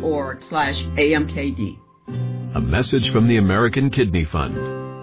packers.org/AMKD. A message from the American Kidney Fund.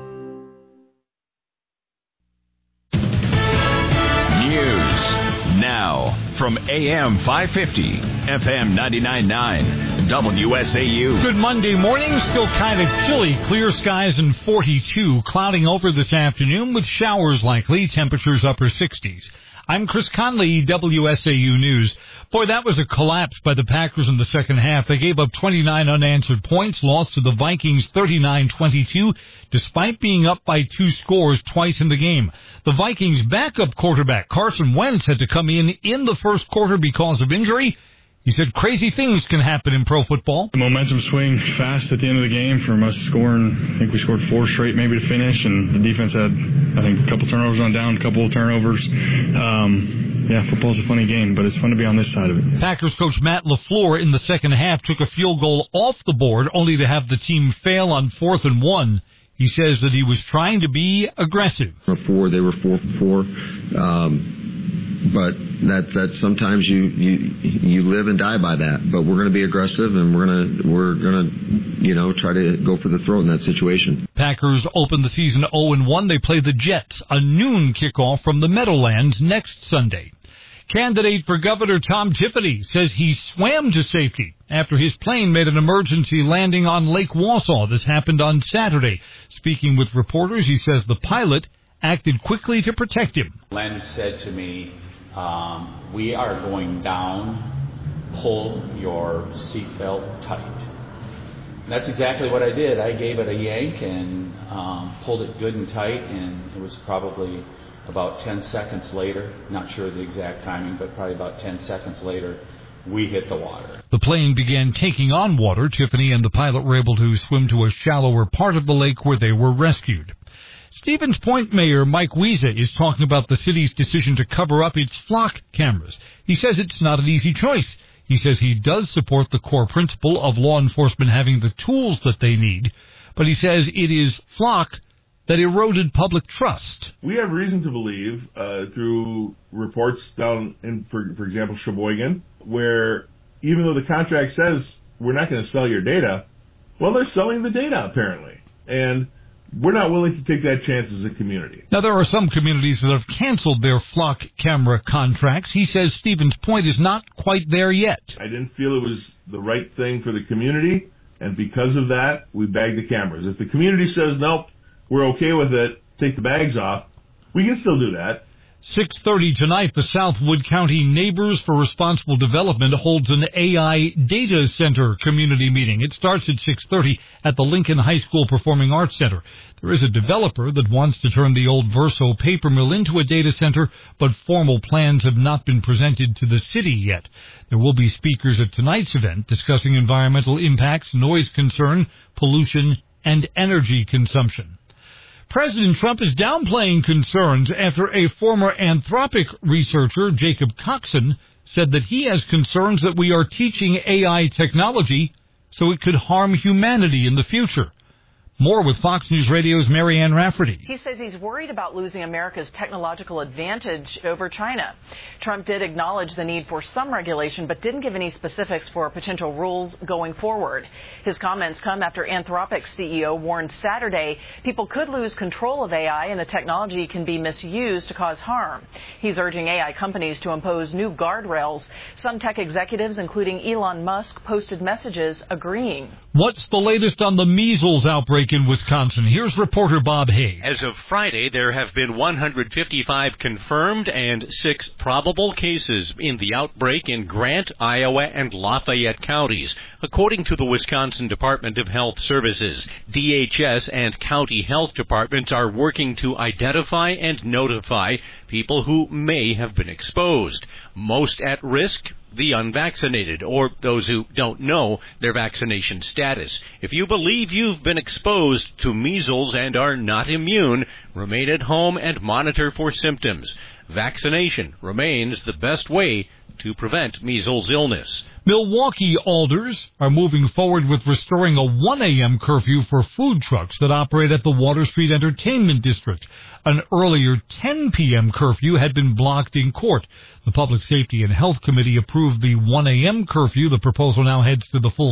News now from AM 550, FM 99.9, WSAU. Good Monday morning. Still kind of chilly. Clear skies and 42. Clouding over this afternoon with showers likely. Temperatures upper 60s. I'm Chris Conley, WSAU News. Boy, that was a collapse by the Packers in the second half. They gave up 29 unanswered points, lost to the Vikings 39-22, despite being up by 2 scores twice in the game. The Vikings' backup quarterback, Carson Wentz, had to come in the first quarter because of injury. He said crazy things can happen in pro football. The momentum swing fast at the end of the game from us scoring. I think we scored 4 straight maybe to finish, and the defense had, I think, a couple turnovers on down, a couple of turnovers. Football's a funny game, but it's fun to be on this side of it. Packers coach Matt LaFleur in the second half took a field goal off the board, only to have the team fail on 4th and 1. He says that he was trying to be aggressive. They were 4 for 4. But that sometimes you live and die by that. But we're going to be aggressive, and we're gonna try to go for the throat in that situation. Packers open the season 0-1. They play the Jets, a noon kickoff from the Meadowlands next Sunday. Candidate for Governor Tom Tiffany says he swam to safety after his plane made an emergency landing on Lake Wausau. This happened on Saturday. Speaking with reporters, he says the pilot acted quickly to protect him. Len said to me, we are going down, pull your seatbelt tight. And that's exactly what I did. I gave it a yank and pulled it good and tight, and it was probably about 10 seconds later, not sure the exact timing, but probably about 10 seconds later, we hit the water. The plane began taking on water. Tiffany and the pilot were able to swim to a shallower part of the lake where they were rescued. Stevens Point Mayor Mike Wiese is talking about the city's decision to cover up its flock cameras. He says it's not an easy choice. He says he does support the core principle of law enforcement having the tools that they need, but he says it is flock that eroded public trust. We have reason to believe, through reports down in, for example, Sheboygan, where even though the contract says we're not going to sell your data, well, they're selling the data apparently. And we're not willing to take that chance as a community. Now, there are some communities that have canceled their flock camera contracts. He says Stevens Point is not quite there yet. I didn't feel it was the right thing for the community, and because of that, we bagged the cameras. If the community says, nope, we're okay with it, take the bags off, we can still do that. 6:30 tonight, the Southwood County Neighbors for Responsible Development holds an AI Data Center community meeting. It starts at 6:30 at the Lincoln High School Performing Arts Center. There is a developer that wants to turn the old Verso paper mill into a data center, but formal plans have not been presented to the city yet. There will be speakers at tonight's event discussing environmental impacts, noise concern, pollution, and energy consumption. President Trump is downplaying concerns after a former Anthropic researcher, Jacob Coxon, said that he has concerns that we are teaching AI technology so it could harm humanity in the future. More with Fox News Radio's Marianne Rafferty. He says he's worried about losing America's technological advantage over China. Trump did acknowledge the need for some regulation, but didn't give any specifics for potential rules going forward. His comments come after Anthropic's CEO warned Saturday people could lose control of AI and the technology can be misused to cause harm. He's urging AI companies to impose new guardrails. Some tech executives, including Elon Musk, posted messages agreeing. What's the latest on the measles outbreak in Wisconsin? Here's reporter Bob Hay. As of Friday, there have been 155 confirmed and 6 probable cases in the outbreak in Grant, Iowa, and Lafayette counties, according to the Wisconsin Department of Health Services. DHS and county health departments are working to identify and notify people who may have been exposed. Most at risk, the unvaccinated, or those who don't know their vaccination status. If you believe you've been exposed to measles and are not immune, remain at home and monitor for symptoms. Vaccination remains the best way to prevent measles illness. Milwaukee alders are moving forward with restoring a 1 a.m. curfew for food trucks that operate at the Water Street Entertainment District. An earlier 10 p.m. curfew had been blocked in court. The Public Safety and Health Committee approved the 1 a.m. curfew. The proposal now heads to the full